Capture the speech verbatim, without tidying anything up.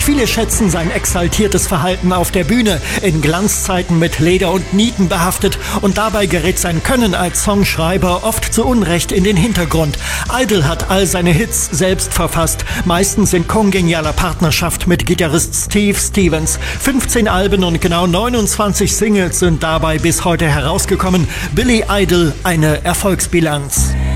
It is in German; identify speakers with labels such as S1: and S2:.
S1: Viele schätzen sein exaltiertes Verhalten auf der Bühne, in Glanzzeiten mit Leder und Nieten behaftet, und dabei gerät sein Können als Songschreiber oft zu Unrecht in den Hintergrund. Idle hat all seine Hits selbst verfasst, meistens in kongenialer Partnerschaft mit Gitarrist Steve Stevens. fünfzehn Alben und genau neunundzwanzig Singles sind dabei bis heute herausgekommen. Billy Idle, eine Erfolgsbilanz.